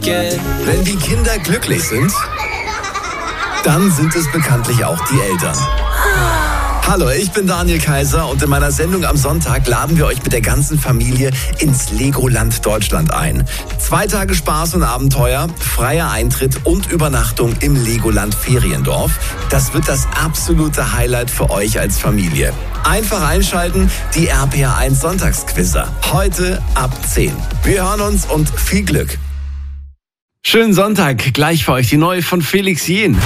Wenn die Kinder glücklich sind, dann sind es bekanntlich auch die Eltern. Hallo, ich bin Daniel Kaiser und in meiner Sendung am Sonntag laden wir euch mit der ganzen Familie ins Legoland Deutschland ein. 2 Tage Spaß und Abenteuer, freier Eintritt und Übernachtung im Legoland Feriendorf. Das wird das absolute Highlight für euch als Familie. Einfach einschalten, die RPA1 Sonntagsquizzer. Heute ab 10. Wir hören uns und viel Glück. Schönen Sonntag, gleich für euch die neue von Felix Jähn.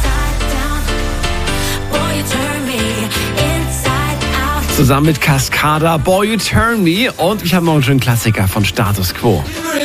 Zusammen mit Cascada, Boy You Turn Me, und ich habe noch einen schönen Klassiker von Status Quo.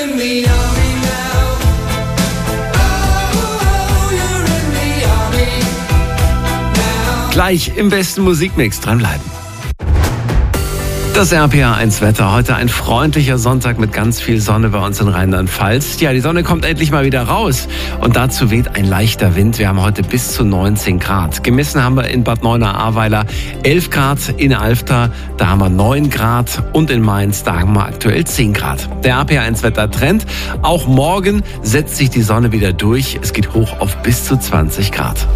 Gleich im besten Musikmix dranbleiben. Das RPA1-Wetter. Heute ein freundlicher Sonntag mit ganz viel Sonne bei uns in Rheinland-Pfalz. Ja, die Sonne kommt endlich mal wieder raus. Und dazu weht ein leichter Wind. Wir haben heute bis zu 19 Grad. Gemessen haben wir in Bad Neuenahr-Ahrweiler 11 Grad, in Alfter, da haben wir 9 Grad und in Mainz, da haben wir aktuell 10 Grad. Der RPA1-Wetter-Trend. Auch morgen setzt sich die Sonne wieder durch. Es geht hoch auf bis zu 20 Grad.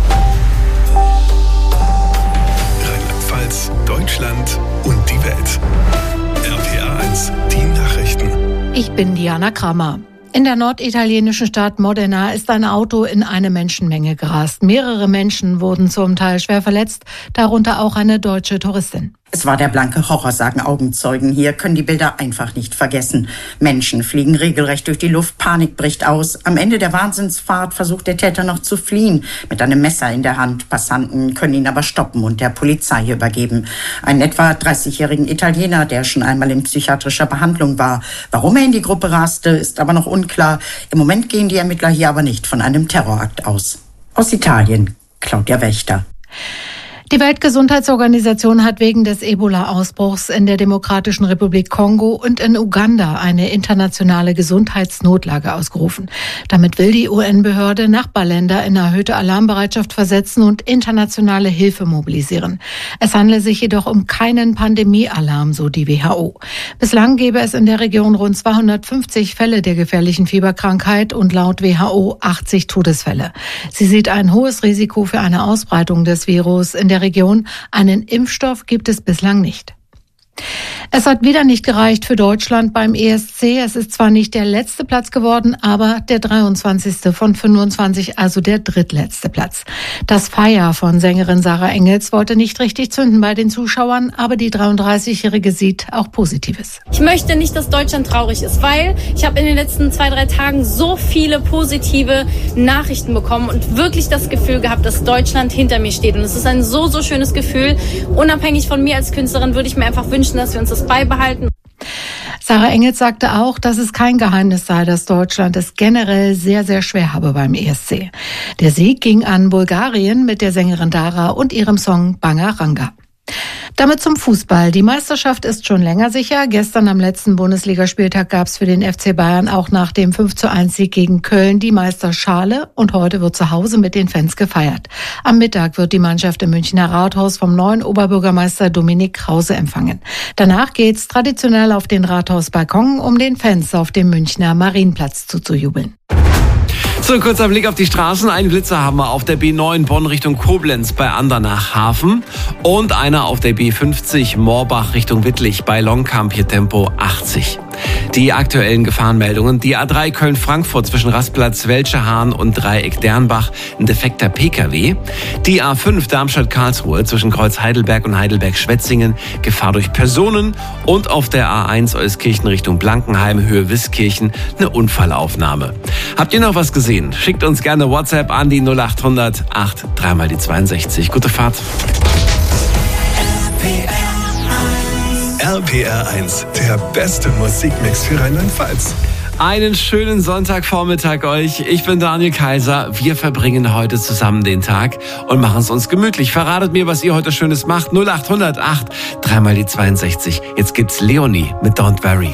Rheinland-Pfalz, Deutschland und die Welt. RPA1, die Nachrichten. Ich bin Diana Kramer. In der norditalienischen Stadt Modena ist ein Auto in eine Menschenmenge gerast. Mehrere Menschen wurden zum Teil schwer verletzt, darunter auch eine deutsche Touristin. Es war der blanke Horror, sagen Augenzeugen. Hier können die Bilder einfach nicht vergessen. Menschen fliegen regelrecht durch die Luft, Panik bricht aus. Am Ende der Wahnsinnsfahrt versucht der Täter noch zu fliehen, mit einem Messer in der Hand. Passanten können ihn aber stoppen und der Polizei übergeben. Einen etwa 30-jährigen Italiener, der schon einmal in psychiatrischer Behandlung war. Warum er in die Gruppe raste, ist aber noch unklar. Im Moment gehen die Ermittler hier aber nicht von einem Terrorakt aus. Aus Italien, Claudia Wächter. Die Weltgesundheitsorganisation hat wegen des Ebola-Ausbruchs in der Demokratischen Republik Kongo und in Uganda eine internationale Gesundheitsnotlage ausgerufen. Damit will die UN-Behörde Nachbarländer in erhöhte Alarmbereitschaft versetzen und internationale Hilfe mobilisieren. Es handle sich jedoch um keinen Pandemiealarm, so die WHO. Bislang gäbe es in der Region rund 250 Fälle der gefährlichen Fieberkrankheit und laut WHO 80 Todesfälle. Sie sieht ein hohes Risiko für eine Ausbreitung des Virus in der Region. Einen Impfstoff gibt es bislang nicht. Es hat wieder nicht gereicht für Deutschland beim ESC. Es ist zwar nicht der letzte Platz geworden, aber der 23. von 25, also der drittletzte Platz. Das Feier von Sängerin Sarah Engels wollte nicht richtig zünden bei den Zuschauern, aber die 33-Jährige sieht auch Positives. Ich möchte nicht, dass Deutschland traurig ist, weil ich habe in den letzten 2-3 Tagen so viele positive Nachrichten bekommen und wirklich das Gefühl gehabt, dass Deutschland hinter mir steht. Und es ist ein so schönes Gefühl. Unabhängig von mir als Künstlerin würde ich mir einfach wünschen, dass wir uns das beibehalten. Sarah Engels sagte auch, dass es kein Geheimnis sei, dass Deutschland es generell sehr, sehr schwer habe beim ESC. Der Sieg ging an Bulgarien mit der Sängerin Dara und ihrem Song Bangaranga. Damit zum Fußball. Die Meisterschaft ist schon länger sicher. Gestern am letzten Bundesligaspieltag gab es für den FC Bayern auch nach dem 5:1-Sieg gegen Köln die Meisterschale und heute wird zu Hause mit den Fans gefeiert. Am Mittag wird die Mannschaft im Münchner Rathaus vom neuen Oberbürgermeister Dominik Krause empfangen. Danach geht's traditionell auf den Rathausbalkon, um den Fans auf dem Münchner Marienplatz zuzujubeln. So, kurzer Blick auf die Straßen. Einen Blitzer haben wir auf der B9 Bonn Richtung Koblenz bei Andernach-Hafen und einer auf der B50 Moorbach Richtung Wittlich bei Longkamp, hier Tempo 80. Die aktuellen Gefahrenmeldungen: die A3 Köln-Frankfurt zwischen Rastplatz Welschehahn und Dreieck Dernbach, ein defekter PKW. Die A5 Darmstadt-Karlsruhe zwischen Kreuz Heidelberg und Heidelberg-Schwetzingen, Gefahr durch Personen. Und auf der A1 Euskirchen Richtung Blankenheim, Höhe Wiskirchen, eine Unfallaufnahme. Habt ihr noch was gesehen? Schickt uns gerne WhatsApp an die 0800 8 3 mal die 62. Gute Fahrt. RPR1, der beste Musikmix für Rheinland-Pfalz. Einen schönen Sonntagvormittag euch. Ich bin Daniel Kaiser. Wir verbringen heute zusammen den Tag und machen es uns gemütlich. Verratet mir, was ihr heute Schönes macht. 0800 8 3 mal die 62. Jetzt gibt's Leonie mit Don't Worry.